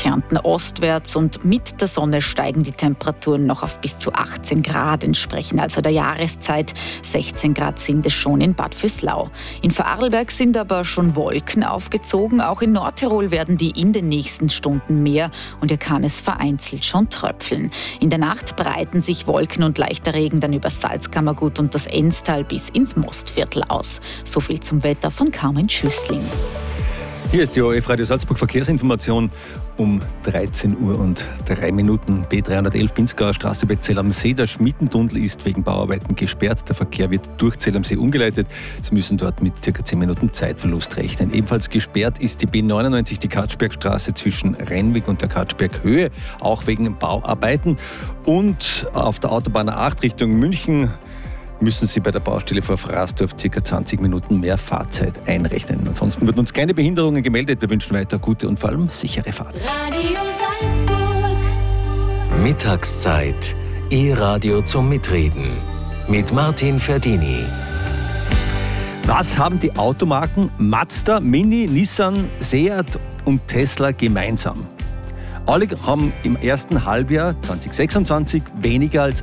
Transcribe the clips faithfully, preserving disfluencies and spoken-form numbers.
Kärnten ostwärts und mit der Sonne steigen die Temperaturen noch auf bis zu achtzehn Grad, entsprechen also der Jahreszeit. sechzehn Grad sind es schon in Bad Vöslau. In Vorarlberg sind aber schon Wolken aufgezogen. Auch in Nordtirol werden die in den nächsten Stunden mehr und hier kann es vereinzelt schon tröpfeln. In der Nacht breiten sich Wolken und leichter Regen dann über Salzkammergut und das Enstal bis ins Mostviertel aus. So viel zum Wetter von Carmen Schüssling. Hier ist die O R F Radio Salzburg Verkehrsinformation um dreizehn Uhr und drei Minuten. B dreihundertelf Pinzgauer Straße bei Zell am See. Der Schmittentunnel ist wegen Bauarbeiten gesperrt. Der Verkehr wird durch Zell am See umgeleitet. Sie müssen dort mit ca. zehn Minuten Zeitverlust rechnen. Ebenfalls gesperrt ist die B neunundneunzig, die Katschbergstraße zwischen Rennweg und der Katschberghöhe, auch wegen Bauarbeiten. Und auf der Autobahn A acht Richtung München müssen Sie bei der Baustelle vor Fraßdorf ca. zwanzig Minuten mehr Fahrzeit einrechnen. Ansonsten würden uns keine Behinderungen gemeldet. Wir wünschen weiter gute und vor allem sichere Fahrt. Radio Salzburg. Mittagszeit. E-Radio zum Mitreden. Mit Martin Ferdini. Was haben die Automarken Mazda, Mini, Nissan, Seat und Tesla gemeinsam? Alle haben im ersten Halbjahr zwanzig sechsundzwanzig weniger als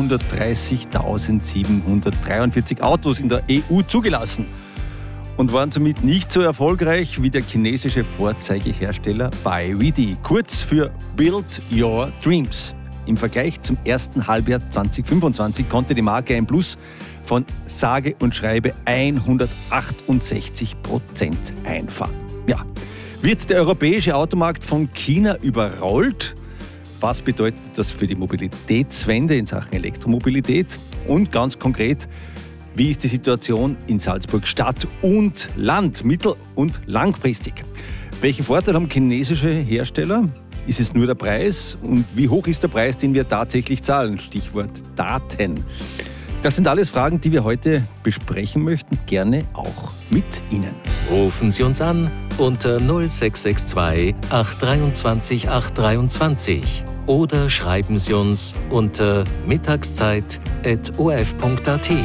hundertdreißigtausendsiebenhundertdreiundvierzig Autos in der E U zugelassen und waren somit nicht so erfolgreich wie der chinesische Vorzeigehersteller B Y D, kurz für Build Your Dreams. Im Vergleich zum ersten Halbjahr zwanzig fünfundzwanzig konnte die Marke ein Plus von sage und schreibe hundertachtundsechzig Prozent einfahren. Ja. Wird der europäische Automarkt von China überrollt? Was bedeutet das für die Mobilitätswende in Sachen Elektromobilität? Und ganz konkret, wie ist die Situation in Salzburg Stadt und Land, mittel- und langfristig? Welchen Vorteil haben chinesische Hersteller? Ist es nur der Preis? Und wie hoch ist der Preis, den wir tatsächlich zahlen? Stichwort Daten. Das sind alles Fragen, die wir heute besprechen möchten, gerne auch mit Ihnen. Rufen Sie uns an unter null sechs sechs zwei acht zwei drei acht zwei drei oder schreiben Sie uns unter mittagszeit at o r f punkt a t.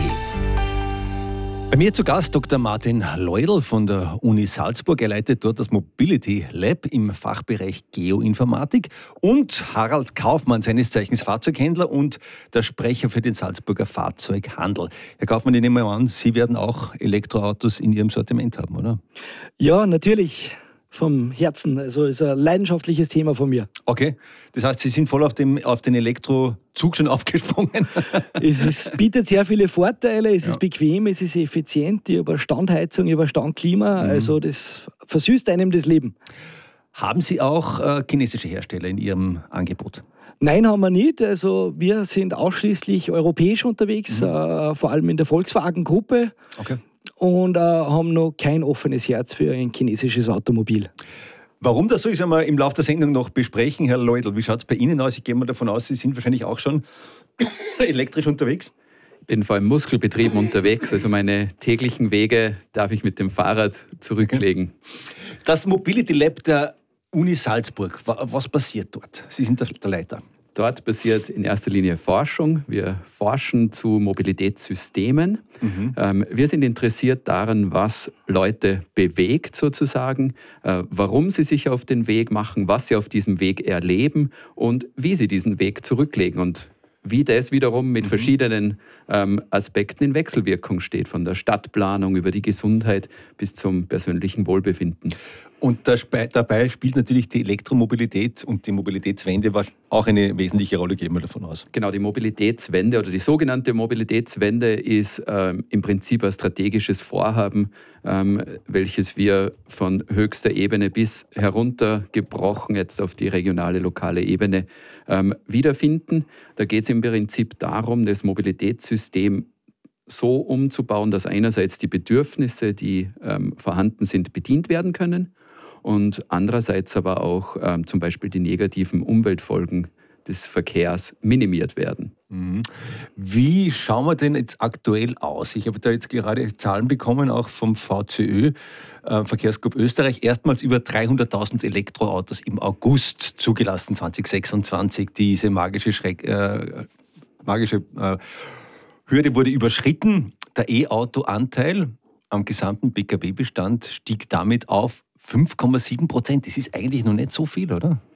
Bei mir zu Gast Doktor Martin Leudl von der Uni Salzburg. Er leitet dort das Mobility Lab im Fachbereich Geoinformatik. Und Harald Kaufmann, seines Zeichens Fahrzeughändler und der Sprecher für den Salzburger Fahrzeughandel. Herr Kaufmann, ich nehme mal an, Sie werden auch Elektroautos in Ihrem Sortiment haben, oder? Ja, natürlich. Vom Herzen. Also ist ein leidenschaftliches Thema von mir. Okay. Das heißt, Sie sind voll auf, dem, auf den Elektrozug schon aufgesprungen? Es ist, bietet sehr viele Vorteile. Es ja. ist bequem, es ist effizient. Ich habe Standheizung, ich habe Standklima. Mhm. Also das versüßt einem das Leben. Haben Sie auch äh, chinesische Hersteller in Ihrem Angebot? Nein, haben wir nicht. Also wir sind ausschließlich europäisch unterwegs, mhm. äh, vor allem in der Volkswagen-Gruppe. Okay. Und äh, haben noch kein offenes Herz für ein chinesisches Automobil. Warum das so ist, werden wir im Laufe der Sendung noch besprechen. Herr Leudl, wie schaut es bei Ihnen aus? Ich gehe mal davon aus, Sie sind wahrscheinlich auch schon elektrisch unterwegs. Ich bin vor allem muskelbetrieben unterwegs. Also meine täglichen Wege darf ich mit dem Fahrrad zurücklegen. Das Mobility Lab der Uni Salzburg, was passiert dort? Sie sind der Leiter. Dort passiert in erster Linie Forschung. Wir forschen zu Mobilitätssystemen. Mhm. Ähm, wir sind interessiert daran, was Leute bewegt sozusagen, äh, warum sie sich auf den Weg machen, was sie auf diesem Weg erleben und wie sie diesen Weg zurücklegen und wie das wiederum mit mhm. verschiedenen ähm, Aspekten in Wechselwirkung steht, von der Stadtplanung über die Gesundheit bis zum persönlichen Wohlbefinden. Und dabei spielt natürlich die Elektromobilität und die Mobilitätswende auch eine wesentliche Rolle, gehen wir davon aus. Genau, die Mobilitätswende oder die sogenannte Mobilitätswende ist ähm, im Prinzip ein strategisches Vorhaben, ähm, welches wir von höchster Ebene bis heruntergebrochen jetzt auf die regionale, lokale Ebene ähm, wiederfinden. Da geht es im Prinzip darum, das Mobilitätssystem so umzubauen, dass einerseits die Bedürfnisse, die ähm, vorhanden sind, bedient werden können und andererseits aber auch ähm, zum Beispiel die negativen Umweltfolgen des Verkehrs minimiert werden. Mhm. Wie schauen wir denn jetzt aktuell aus? Ich habe da jetzt gerade Zahlen bekommen, auch vom V C Ö, äh, Verkehrsclub Österreich, erstmals über dreihunderttausend Elektroautos im August zugelassen, zwanzig sechsundzwanzig. Diese magische, Schreck, äh, magische äh, Hürde wurde überschritten. Der E-Auto-Anteil am gesamten B K W-Bestand stieg damit auf fünf Komma sieben Prozent. Das ist eigentlich noch nicht so viel, oder?